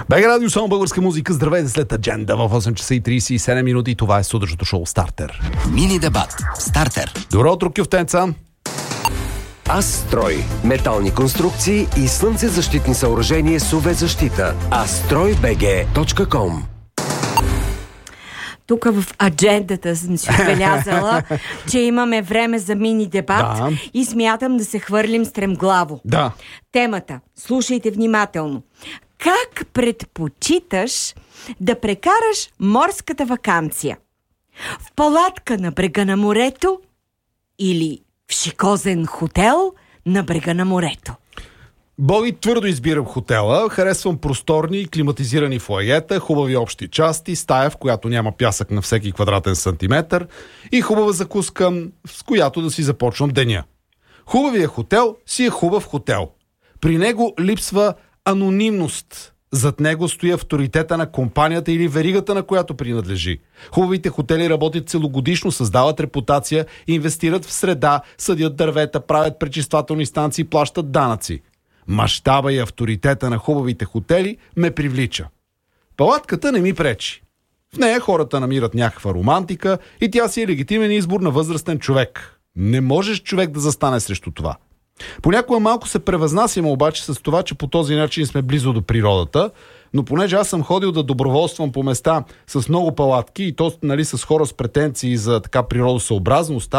БГ Радио, само българска музика. Здравейте след адженда в 8 часа и 37 минути. Това е сутрешното шоу Стартер. Мини дебат. Стартер. Добро утро, кюфтенца. Астрой. Метални конструкции и слънцезащитни съоръжения с UV-защита. astroybg.com. Тук в аджендата съм си отбелязала, че имаме време за мини дебат и смятам да се хвърлим стремглаво. Да. Темата. Слушайте внимателно. Как предпочиташ да прекараш морската ваканция? В палатка на брега на морето или в шикозен хотел на брега на морето? Боги, твърдо избирам хотела. Харесвам просторни и климатизирани фоайета, хубави общи части, стая, в която няма пясък на всеки квадратен сантиметър и хубава закуска, с която да си започвам деня. Хубавият хотел си е хубав хотел. При него липсва анонимност. Зад него стои авторитета на компанията или веригата, на която принадлежи. Хубавите хотели работят целогодишно, създават репутация, инвестират в среда, съдят дървета, правят пречиствателни станции, плащат данъци. Мащаба и авторитета на хубавите хотели ме привлича. Палатката не ми пречи. В нея хората намират някаква романтика и тя си е легитимен избор на възрастен човек. Не можеш човек да застане срещу това. Понякога малко се превъзнасяме обаче с това, че по този начин сме близо до природата, но понеже аз съм ходил да доброволствам по места с много палатки и то с хора с претенции за така природосъобразност,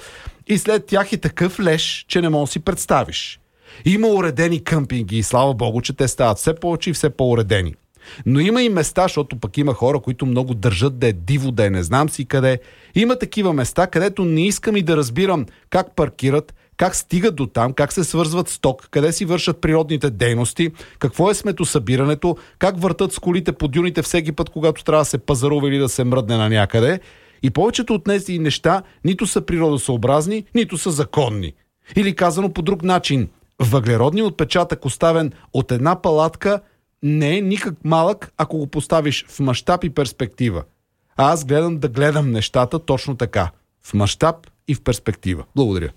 и след тях е такъв леж, че не можеш да си представиш. Има уредени къмпинги и слава богу, че те стават все повече и все по-уредени. Но има и места, защото пък има хора, които много държат да е диво, да е не знам си къде. Има такива места, където не искам и да разбирам как паркират, как стигат до там, как се свързват с ток, къде си вършат природните дейности, какво е сметосъбирането, как въртат с колите по дюните всеки път, когато трябва да се пазарува или да се мръдне на някъде. И повечето от тези неща нито са природосъобразни, нито са законни. Или казано по друг начин, въглеродният отпечатък, оставен от една палатка, не е никак малък, ако го поставиш в мащаб и перспектива. А аз гледам нещата точно така. В мащаб и в перспектива. Благодаря.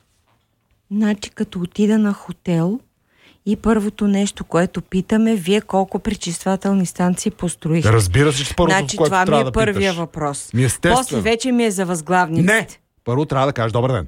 Значи, като отида на хотел и първото нещо, което питаме, вие колко пречиствателни станции построихте? Разбира се, че първото, значи, което трябва да питаш. това ми е първия въпрос. После вече ми е за възглавниците. Не! Първо трябва да кажеш добър ден.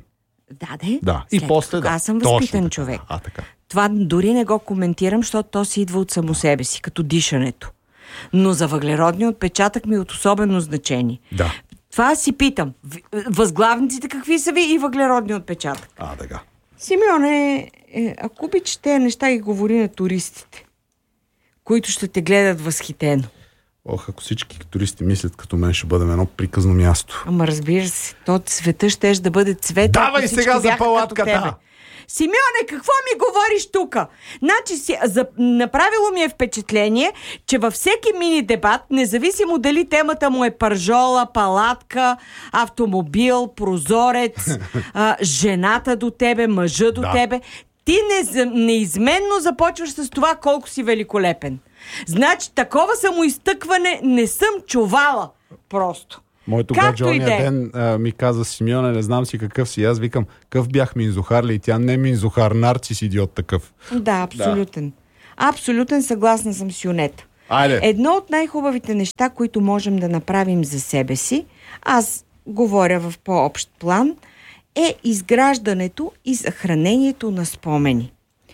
Да. И после да. Аз съм възпитан човек. Така. Това дори не го коментирам, защото то си идва от само себе си, като дишането. Но за въглеродния отпечатък ми е от особено значение. Да. Това си питам. Възглавниците какви са ви и въглеродния отпечатък? Така. Симеоне, ако обичаш тези неща ги говори на туристите, които ще те гледат възхитено. Ако всички туристи мислят като мен, ще бъдем едно приказно място. Ама разбира се, то света щеш да бъде цвет. Давай сега за палатката! Симеоне, какво ми говориш тука? Значи, направило ми е впечатление, че във всеки мини дебат, независимо дали темата му е пържола, палатка, автомобил, прозорец, жената до тебе, мъжа до тебе, ти неизменно започваш с това колко си великолепен. Значи, такова самоизтъкване не съм чувала просто. Моето гадже ония ден ми каза: Симеоне, не знам си какъв си. Аз викам, къв бях Минзухар ли? И тя: не Минзухар, нарцис, идиот такъв. Да, абсолютен. Да. Абсолютен, съгласна съм с Юнета. Айде. Едно от най-хубавите неща, които можем да направим за себе си, аз говоря в по-общ план, е изграждането и съхранението на спомени.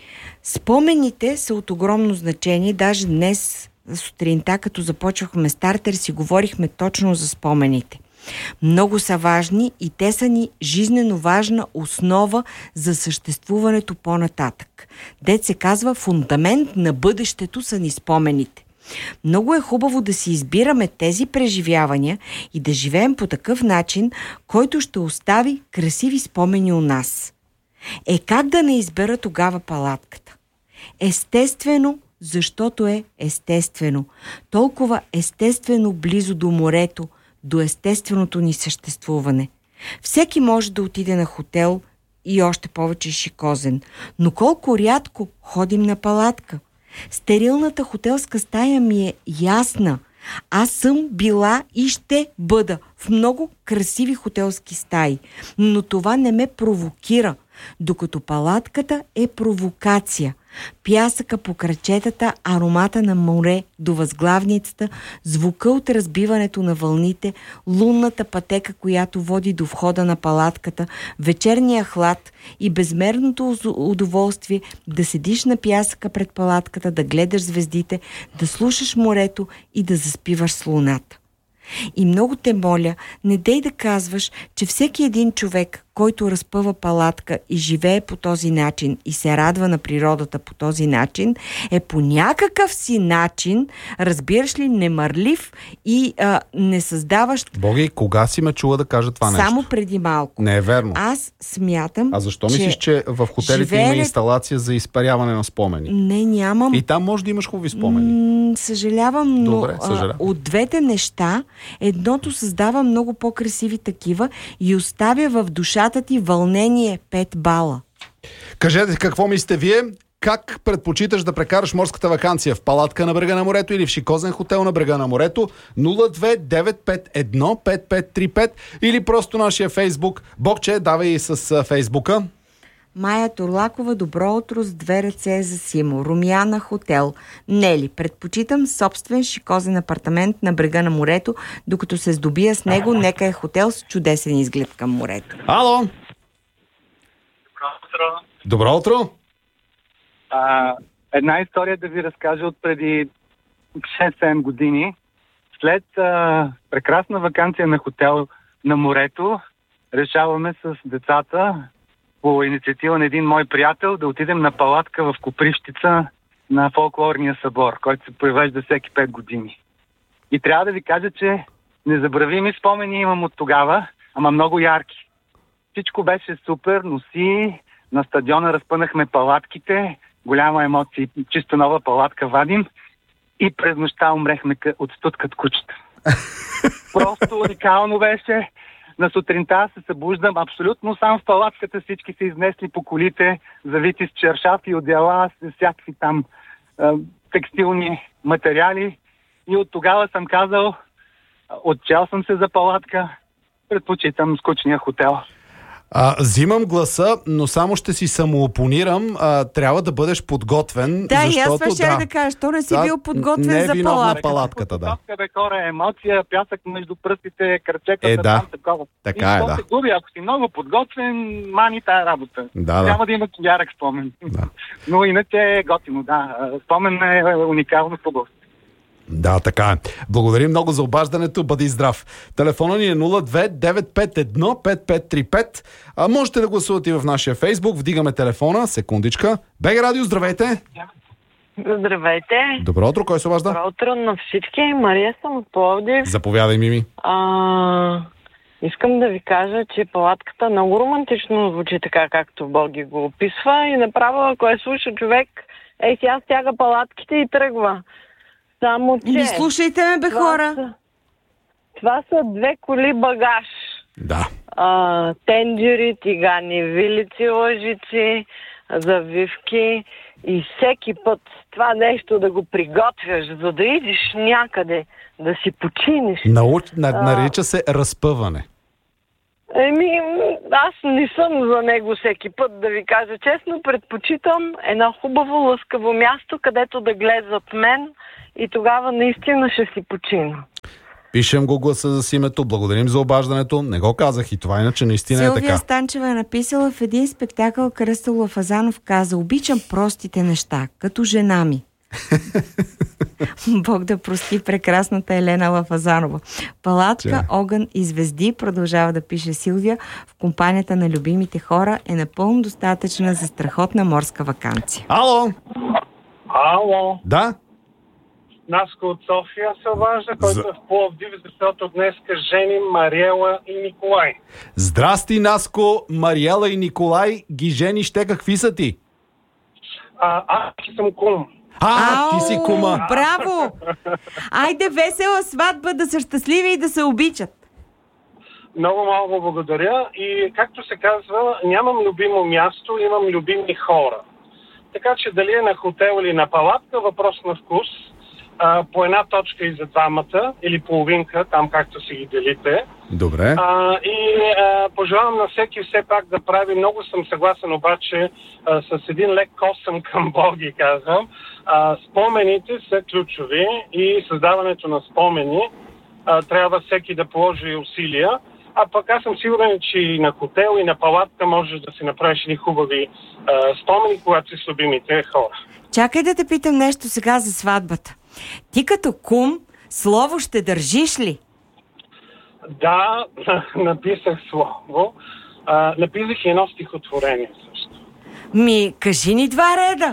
Спомените са от огромно значение. Даже днес сутринта, като започвахме стартер, си говорихме точно за спомените. Много са важни и те са ни жизнено важна основа за съществуването по-нататък. Дет се казва, фундамент на бъдещето са ни спомените. Много е хубаво да си избираме тези преживявания и да живеем по такъв начин, който ще остави красиви спомени у нас. Как да не избера тогава палатката? Естествено, защото е естествено. Толкова естествено близо до морето, до естественото ни съществуване. Всеки може да отиде на хотел и още повече шикозен. Но колко рядко ходим на палатка? Стерилната хотелска стая ми е ясна. Аз съм била и ще бъда в много красиви хотелски стаи, но това не ме провокира, докато палатката е провокация. Пясъка по крачетата, аромата на море до възглавницата, звука от разбиването на вълните, лунната пътека, която води до входа на палатката, вечерния хлад и безмерното удоволствие да седиш на пясъка пред палатката, да гледаш звездите, да слушаш морето и да заспиваш с луната. И много те моля, не дей да казваш, че всеки един човек, който разпъва палатка и живее по този начин и се радва на природата по този начин, е по някакъв си начин, разбираш ли, немърлив и не създаващ... Боги, кога си ме чула да кажа това нещо? Само преди малко. Не е верно. Аз смятам, А защо мислиш, че в хотелите има инсталация за изпаряване на спомени? Не, нямам. И там може да имаш хубави спомени. Съжалявам, но добре, съжалявам. От двете неща едното създава много по-красиви такива и оставя в душата ти вълнение 5 бала. Кажете, какво мислите вие? Как предпочиташ да прекараш морската ваканция? В палатка на брега на морето или в шикозен хотел на брега на морето? 02-951-5535 или просто нашия Фейсбук. Богче, давай и с Фейсбука. Майя Торлакова, добро утро с 2 ръце за Симо. Румяна хотел. Нели, предпочитам собствен шикозен апартамент на брега на морето, докато се здобия с него, нека е хотел с чудесен изглед към морето. Ало! Добро утро! Добро утро! Една история да ви разкажа от преди 6-7 години. След прекрасна ваканция на хотел на морето, решаваме с децата по инициатива на един мой приятел да отидем на палатка в Копривщица на фолклорния събор, който се провежда всеки 5 години. И трябва да ви кажа, че незабравими спомени имам от тогава, ама много ярки. Всичко беше супер, носи, на стадиона разпънахме палатките, голяма емоция, чисто нова палатка вадим и през нощта умрехме от студ като кучета. Просто уникално беше. На сутринта се събуждам абсолютно сам в палатката, всички се изнесли по колите, завити с чершафи, одеяла, с всякакви там текстилни материали. И от тогава съм казал, отчел съм се за палатка, предпочитам скучния хотел. Взимам гласа, но само ще си самоопонирам. Трябва да бъдеш подготвен. Да, защото, и аз това ще да кажа, що не си бил подготвен за палатката. Да. Подготовка, хора, емоция, пясък между пръстите, кръчетата, да. там такова. Така и е, да. се губи, ако си много подготвен, мани тая работа. Да. Трябва да има ярък спомен. Да. Но иначе е готино, да. Спомен е уникално хубав. Да, така е. Благодарим много за обаждането. Бъди здрав. Телефона ни е 02-951-5535. Можете да гласувате и в нашия Фейсбук. Вдигаме телефона. Секундичка. БГ Радио, здравейте! Здравейте! Добро утро, кой се обажда? Добро утро на всички. Мария съм от Пловдив. Заповядай, Мими. Искам да ви кажа, че палатката много романтично звучи така, както Боги го описва и направо, ако слуша човек, сега стяга палатките и тръгва. Само че... Не слушайте ме, бе, хора! Това са 2 коли багаж. Да. Тенджери, тигани, вилици, лъжици, завивки и всеки път това нещо да го приготвяш, за да идиш някъде, да си починеш. Нарича се разпъване. Аз не съм за него всеки път, да ви кажа честно. Предпочитам едно хубаво, лъскаво място, където да гледат мен и тогава наистина ще си почина. Пишем го гласа за Симето, благодарим за обаждането. Не го казах и това, иначе наистина е така. Силвия Станчева е написала в един спектакъл, Кръстел Лафазанов каза: обичам простите неща, като жена ми. Бог да прости прекрасната Елена Лафазанова. Палатка, огън и звезди, продължава да пише Силвия, в компанията на любимите хора е напълно достатъчна за страхотна морска ваканция. Ало! Ало! Да? Наско от София се обажда, който е в Пловдив, защото днес женим Мариела и Николай. Здрасти, Наско! Мариела и Николай ги жениш те, какви са ти? Аз съм кум. Ти си кума. Браво! Айде, весела сватба, да са щастливи и да се обичат. Много благодаря. И както се казва, нямам любимо място, имам любими хора. Така че дали е на хотел или на палатка, въпрос на вкус. по една точка и за двамата, или половинка, там както си ги делите. Добре. Пожелавам на всеки все пак да прави, много съм съгласен обаче с един лек косъм към Боги, казвам. Спомените са ключови и създаването на спомени трябва всеки да положи усилия. А пък аз съм сигурен, че и на хотел, и на палатка можеш да си направиш едни хубави спомени, когато си с любимите хора. Чакай да те питам нещо сега за сватбата. Ти като кум, слово ще държиш ли? Да, написах слово. Написах и едно стихотворение също. Кажи ни 2 реда.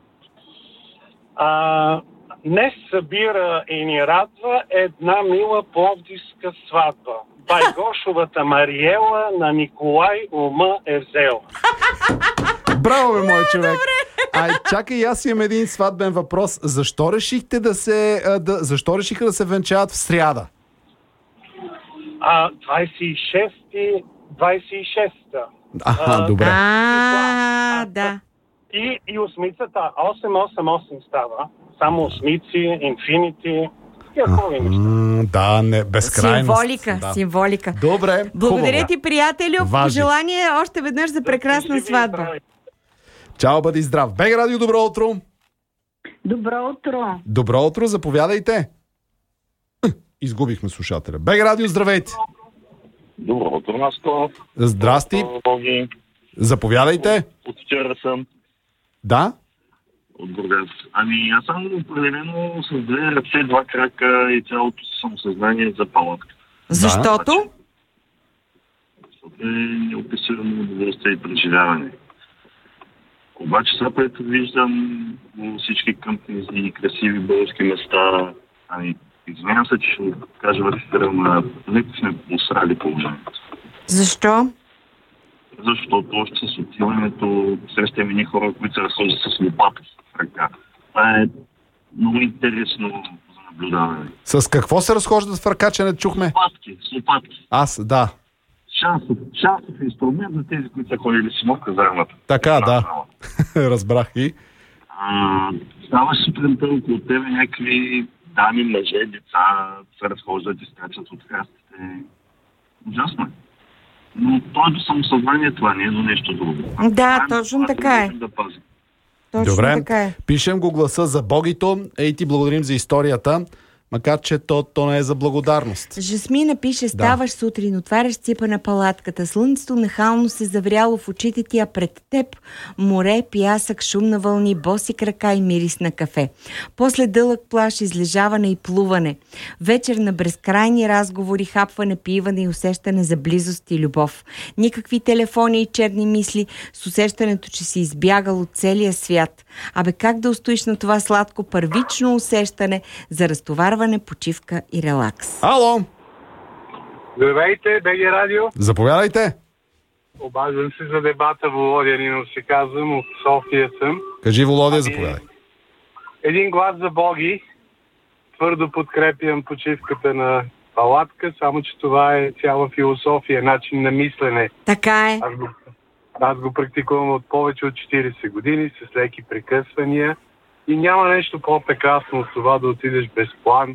Днес събира и ни радва една мила пловдивска сватба. Байгошовата Мариела на Николай ума е взела. Браво, бе, мой човек! Чакай, аз имам един сватбен въпрос. Защо решихте защо решиха да се венчават в сряда? 26-та. Добре. Да. И осмицата. 888 става. Само осмици, инфинити. Безкрайност. Символика. Добре. Благодаря ти, приятелю. Пожелание още веднъж за прекрасна сватба. Чао, бъди здрав. БГ Радио, добро утро. Добро утро. Добро утро, заповядайте. Изгубихме слушателя. БГ Радио, здравейте. Добро утро, Наско. Здрасти. Боги. Заповядайте. От вчера съм. Да? От Бургас. Аз съм определено с 2 ръце, 2 крака и цялото самосъзнание за палатка. Защото? Защото е неописуемо удоволствие и преживяване. Обаче сега предвиждам всички къмпинги и красиви български места. Извинявам се, че ще кажа в ефира, на леко сме посрали положението. Защо? Защото още с отиването срещаме едни хора, които се разхождат с лопатки в ръка. Това е много интересно за наблюдаване. С какво се разхождат в ръка, че не чухме? С лопатки. Да. Шансов инструмент за тези, които са ходили си в казармата. Така, да. Разбрах и. Ставаш сутринта около тебе някакви дами, мъже, деца се разхождат и скачат от храстите. Ужасно е. Но то е до самосъзнание, това не е до нещо друго. Да, точно така е. Добре, така е. Пишем го гласа за Богито. Ти благодарим за историята, макар че то не е за благодарност. Жасмина пише, ставаш сутрин, отваряш ципа на палатката, слънцето нахално се завряло в очите ти, а пред теб море, пясък, шум на вълни, боси крака и мирис на кафе. После дълъг плаж, излежаване и плуване. Вечер на безкрайни разговори, хапване, пиване и усещане за близост и любов. Никакви телефони и черни мисли, с усещането, че си избягал от целия свят. Как да устоиш на това сладко първично усещане за разтоварване, почивка и релакс? Ало! Здравейте, БГ Радио. Заповядайте. Обаждам се за дебата, Володя Нинов се казвам, от София съм. Кажи, Володя, заповядай. Един глас за Боги. Твърдо подкрепям почивката на палатка, само че това е цяла философия, начин на мислене. Така е. Аз го практикувам от повече от 40 години с леки прекъсвания и няма нещо по-прекрасно от това да отидеш без план,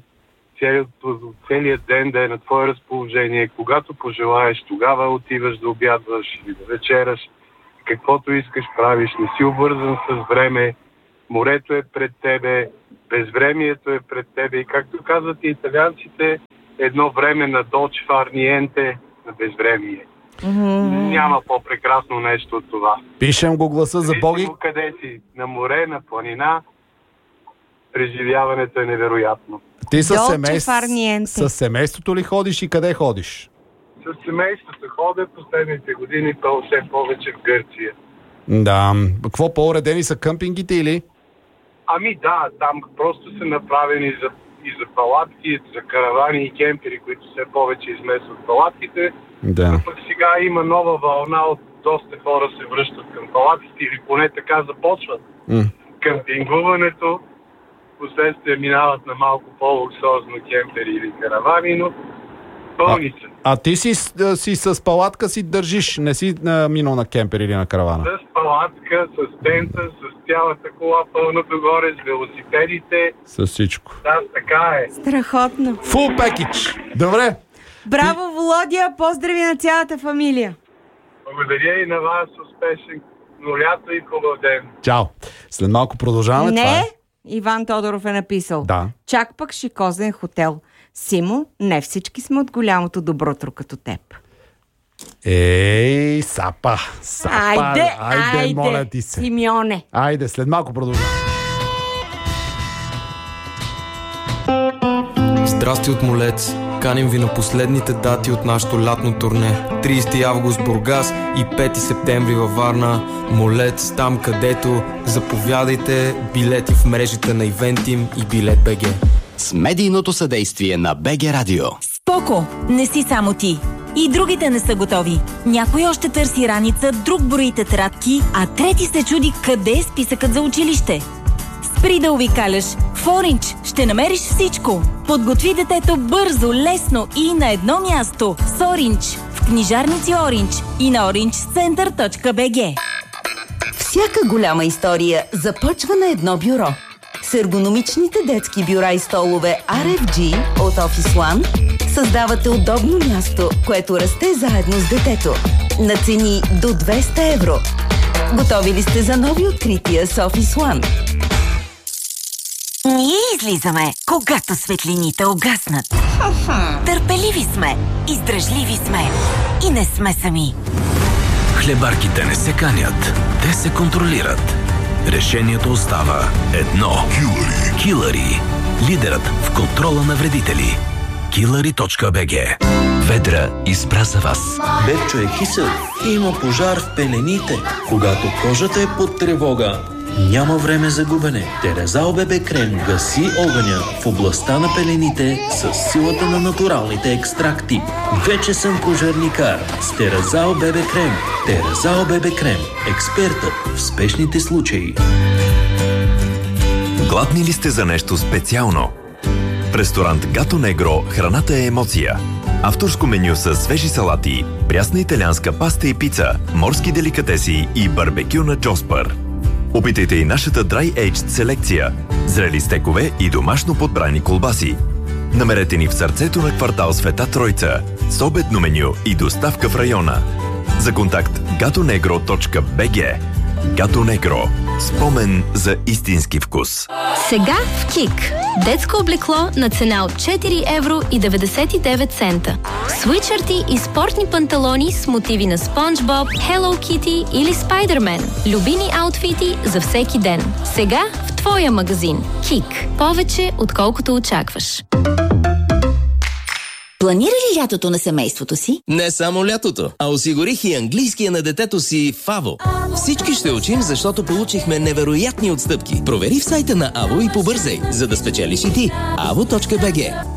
целият ден да е на твое разположение. Когато пожелаеш, тогава отиваш да обядваш или да вечераш. Каквото искаш правиш, не си обвързан с време. Морето е пред тебе, безвремието е пред тебе и както казват и италианците, едно време на долче фар ниенте, на безвремие. Няма по-прекрасно нещо от това. Пишем го гласа за Боги. Къде си? На море, на планина. Преживяването е невероятно. Ти със семейството ли ходиш и къде ходиш? С семейството ходя последните години, все повече в Гърция. Да. Какво, по-уредени са къмпингите или? Да, там просто са направени и за палатки, за каравани и кемпери, които все повече изместват палатките. Да. Пък сега има нова вълна от доста хора се връщат към палатките или поне така започват. Къмпингуването, последствие минават на малко по-луксозно кемпери или каравани, но пълни са. Ти си с палатка си държиш, не си минал на кемпер или на каравана? С палатка, с тента, с цялата кола пълна догоре, с велосипедите. С всичко. Да, така е. Страхотно. Full package. Добре. Браво, Володя! Поздрави на цялата фамилия. Благодаря и на вас. Успешен лято и хубав ден. Чао. След малко продължаваме. Това Не, е. Иван Тодоров е написал. Да. Чак пък шикозен хотел. Симо, не всички сме от голямото добротро като теб. Ей, Сапа. Айде, моля ти се. Симеоне. Айде, след малко продължаваме. Здрасти от Молец! Каним ви на последните дати от нашото лятно турне. 30 август Бургас и 5 септември във Варна. Молец, там където заповядайте, билети в мрежите на Ивентим и Билет БГ. С медийното съдействие на БГ Радио. Споко, не си само ти. И другите не са готови. Някой още търси раница, друг брои тетрадки, а трети се чуди къде е списъкът за училище. Спри да увикаляш. В Оринч ще намериш всичко. Подготви детето бързо, лесно и на едно място. С Оринч. В книжарници Оринч и на orangeCenter.bg. Всяка голяма история започва на едно бюро. С ергономичните детски бюра и столове RFG от Office One създавате удобно място, което расте заедно с детето. На цени до 200 евро. Готови ли сте за нови открития с Office One? Ние излизаме, когато светлините угаснат. Търпеливи сме, издръжливи сме и не сме сами. Хлебарките не се канят, те се контролират. Решението остава едно. Килъри. Лидерът в контрола на вредители. Killary.bg. Ведра избра за вас. Бебчо е кисел и има пожар в пелените. Когато кожата е под тревога, няма време за губене. Терезал ББ крем гаси огъня в областта на пелените с силата на натуралните екстракти. Вече съм пожарникар с Терезал ББ крем. Терезал ББ крем. Експертът в спешните случаи. Гладни ли сте за нещо специално? В ресторант Гато Негро храната е емоция. Авторско меню с свежи салати, прясна италианска паста и пица, морски деликатеси и барбекю на Джоспър. Опитайте и нашата Dry Aged селекция, зрели стекове и домашно подбрани колбаси. Намерете ни в сърцето на квартал Света Тройца, с обедно меню и доставка в района. За контакт gatonegro.bg. Гато Негро. Спомен за истински вкус. Сега в КИК. Детско облекло на цена от 4 евро и 99 цента. Свитшърти и спортни панталони с мотиви на Спонж Боб, Hello Kitty или Спайдермен. Любими аутфити за всеки ден. Сега в твоя магазин. КИК. Повече отколкото очакваш. Планира ли лятото на семейството си? Не само лятото, а осигурих и английския на детето си в АВО. Всички ще учим, защото получихме невероятни отстъпки. Провери в сайта на АВО и побързай, за да спечелиш и ти. avo.bg.